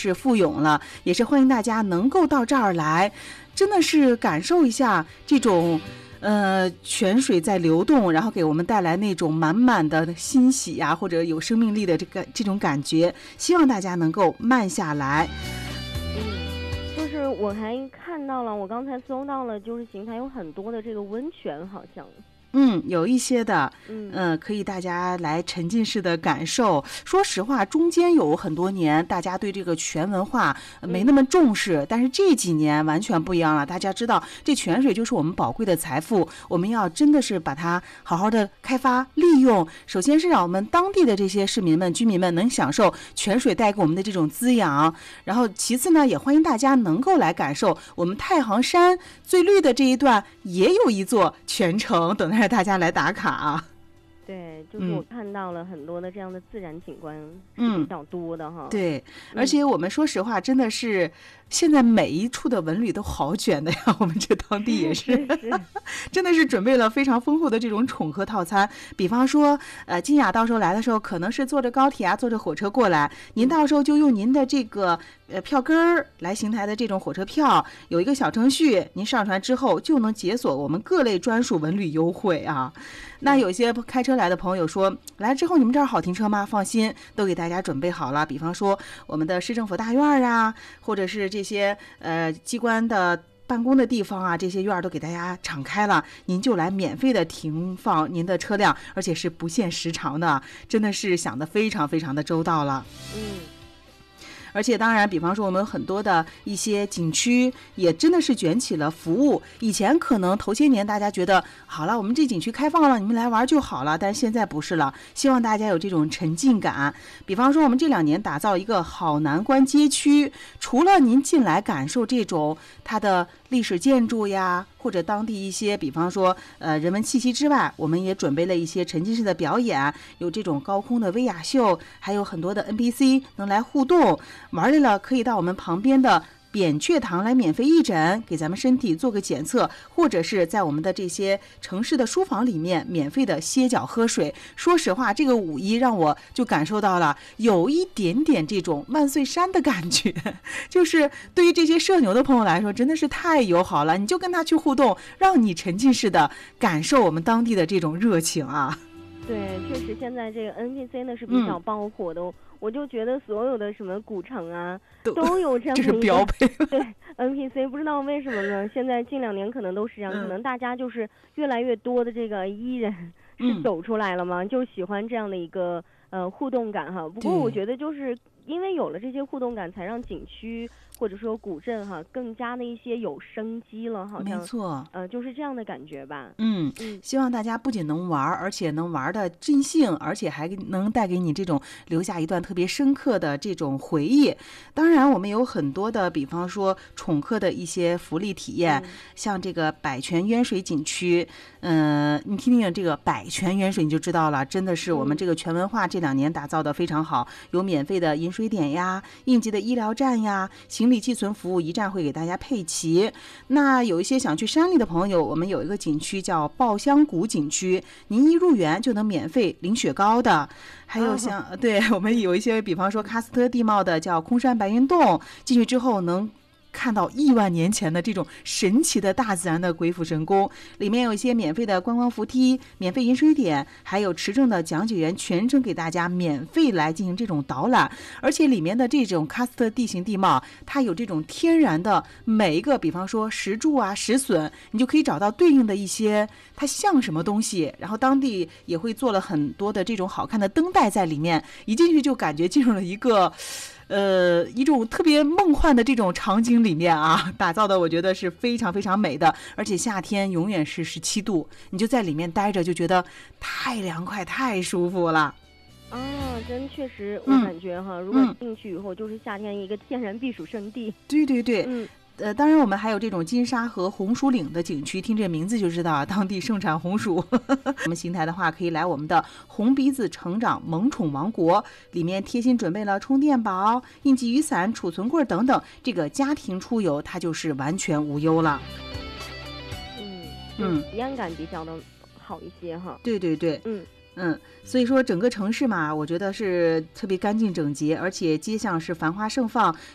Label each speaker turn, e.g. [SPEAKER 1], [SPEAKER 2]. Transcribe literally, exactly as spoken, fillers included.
[SPEAKER 1] 是富涌了，也是欢迎大家能够到这儿来，真的是感受一下这种呃，泉水在流动，然后给我们带来那种满满的欣喜啊，或者有生命力的这个这种感觉，希望大家能够慢下来。
[SPEAKER 2] 嗯，就是我还看到了，我刚才搜到了，就是邢台有很多的这个温泉，好像。
[SPEAKER 1] 嗯，有一些的，
[SPEAKER 2] 嗯、
[SPEAKER 1] 呃，可以大家来沉浸式的感受。说实话，中间有很多年，大家对这个泉文化没那么重视，嗯、但是这几年完全不一样了。大家知道，这泉水就是我们宝贵的财富，我们要真的是把它好好的开发利用。首先是让我们当地的这些市民们、居民们能享受泉水带给我们的这种滋养，然后其次呢，也欢迎大家能够来感受我们太行山最绿的这一段也有一座泉城，等待大家来打卡啊。
[SPEAKER 2] 对，就是我看到了很多的这样的自然景观
[SPEAKER 1] 嗯，
[SPEAKER 2] 是比较多的哈。
[SPEAKER 1] 对，而且我们说实话，真的是现在每一处的文旅都好卷的呀，我们这当地也是，
[SPEAKER 2] 是是
[SPEAKER 1] 真的是准备了非常丰富的这种宠客套餐。比方说，呃，金雅到时候来的时候，可能是坐着高铁啊，坐着火车过来，您到时候就用您的这个呃票根儿来邢台的这种火车票，有一个小程序，您上传之后就能解锁我们各类专属文旅优惠啊。那有些开车来的朋友说，来之后你们这儿好停车吗？放心，都给大家准备好了。比方说我们的市政府大院啊，或者是这些呃机关的办公的地方啊，这些院都给大家敞开了，您就来免费的停放您的车辆，而且是不限时长的，真的是想得非常非常的周到了。
[SPEAKER 2] 嗯。
[SPEAKER 1] 而且当然，比方说我们有很多的一些景区也真的是卷起了服务。以前可能头些年大家觉得好了，我们这景区开放了，你们来玩就好了，但是现在不是了，希望大家有这种沉浸感。比方说我们这两年打造一个好南关街区，除了您进来感受这种它的历史建筑呀，或者当地一些比方说呃人文气息之外，我们也准备了一些沉浸式的表演，有这种高空的威亚秀，还有很多的 N P C 能来互动。玩累了可以到我们旁边的扁鹊堂来免费义诊，给咱们身体做个检测，或者是在我们的这些城市的书房里面免费的歇脚喝水。说实话，这个五一让我就感受到了有一点点这种万岁山的感觉，就是对于这些社牛的朋友来说真的是太友好了，你就跟他去互动，让你沉浸式的感受我们当地的这种热情啊。
[SPEAKER 2] 对，确实现在这个 N P C 呢是比较爆火的、嗯、我就觉得所有的什么古城啊都有这样的一个，
[SPEAKER 1] 这是标配。
[SPEAKER 2] 对 N P C， 不知道为什么呢，现在近两年可能都是这样、嗯、可能大家就是越来越多的这个艺人是走出来了嘛、嗯、就喜欢这样的一个呃互动感哈。不过我觉得就是因为有了这些互动感，才让景区或者说古镇哈更加的一些有生机了，好像
[SPEAKER 1] 没错，
[SPEAKER 2] 呃，就是这样的感觉吧。
[SPEAKER 1] 嗯嗯，希望大家不仅能玩，而且能玩的尽兴，而且还能带给你这种留下一段特别深刻的这种回忆。当然，我们有很多的，比方说宠客的一些福利体验，嗯、像这个百泉渊水景区，嗯、呃，你听听这个百泉渊水，你就知道了，真的是我们这个泉文化这两年打造的非常好，有免费的饮水点呀，应急的医疗站呀，行李寄存服务一站会给大家配齐。那有一些想去山里的朋友，我们有一个景区叫抱香谷景区，您一入园就能免费领雪糕的。还有像、哦、对我们有一些比方说喀斯特地貌的叫空山白云洞，进去之后能看到亿万年前的这种神奇的大自然的鬼斧神工，里面有一些免费的观光扶梯，免费饮水点，还有持证的讲解员全程给大家免费来进行这种导览。而且里面的这种喀斯特地形地貌，它有这种天然的每一个比方说石柱啊石笋，你就可以找到对应的一些它像什么东西，然后当地也会做了很多的这种好看的灯带在里面，一进去就感觉进入了一个呃，一种特别梦幻的这种场景里面啊，打造的我觉得是非常非常美的。而且夏天永远是十七度，你就在里面待着就觉得太凉快太舒服了。
[SPEAKER 2] 啊，真确实我感觉哈、嗯、如果进去以后就是夏天一个天然避暑胜地。
[SPEAKER 1] 对对对，
[SPEAKER 2] 嗯。
[SPEAKER 1] 呃，当然我们还有这种金沙和红薯岭的景区，听这名字就知道啊，当地盛产红薯。我们邢台的话，可以来我们的红鼻子成长萌宠王国，里面贴心准备了充电宝、应急雨伞、储存柜等等，这个家庭出游它就是完全无忧了。
[SPEAKER 2] 嗯嗯，体验感比较的好一些哈。
[SPEAKER 1] 对对对，
[SPEAKER 2] 嗯。
[SPEAKER 1] 嗯，所以说整个城市嘛，我觉得是特别干净整洁，而且街巷是繁花盛放，